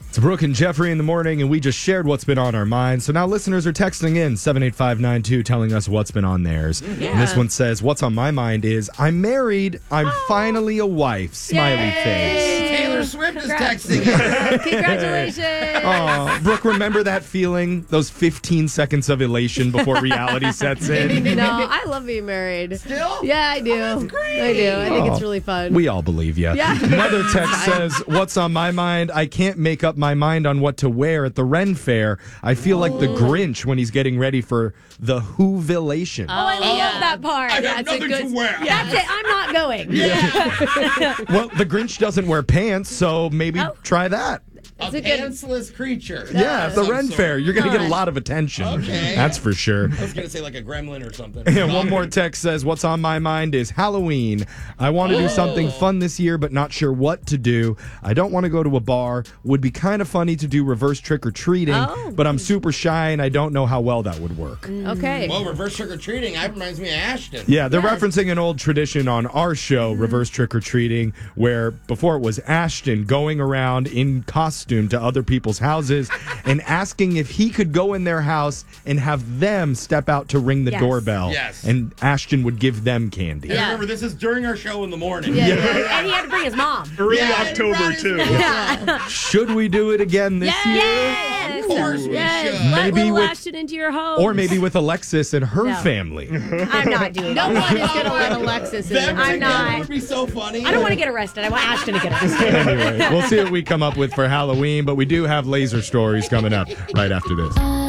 It's Brooke and Jeffrey in the morning, and we just shared what's been on our minds. So now listeners are texting in 78592 telling us what's been on theirs. Yeah. And this one says, what's on my mind is, I'm married. I'm finally a wife. Smiley face. Taylor Swift is texting. Congratulations. Oh, Brooke, remember that feeling? Those 15 seconds of elation before reality sets in? No, I love being married. Still? Yeah, I do. Oh, that's great. I do. I think it's really fun. We all believe you. Yeah. Another text says, what's on my mind? I can't make up my mind on what to wear at the Ren Fair. I feel like the Grinch when he's getting ready for the Whovilation. Oh, I love that part. I got nothing to wear. That's it. I'm not going. Well, the Grinch doesn't wear pants, so maybe try that. A pantsless creature. Yeah, at the Ren Fair. You're going to get a lot of attention. Okay. That's for sure. I was going to say like a gremlin or something. And one more text says, what's on my mind is Halloween. I want to do something fun this year, but not sure what to do. I don't want to go to a bar. Would be kind of funny to do reverse trick-or-treating, but I'm super shy and I don't know how well that would work. Okay. Well, reverse trick-or-treating, that reminds me of Ashton. Yeah, they're referencing an old tradition on our show, Reverse Trick-or-Treating, where before it was Ashton going around in costume to other people's houses and asking if he could go in their house and have them step out to ring the doorbell. Yes. And Ashton would give them candy. And remember, this is during our show in the morning. Yeah. And he had to bring his mom. Early October, too. Should we do it again this year? Yes. Of course we should. Let Maybe little with- Ashton into your home. Or maybe with Alexis and her No. family. I'm not doing that. No one is going to let Alexis in. Them I'm together not. would be so funny. I don't want to get arrested. I want Ashton to get arrested. Anyway, we'll see what we come up with for Halloween, but we do have laser stories coming up right after this.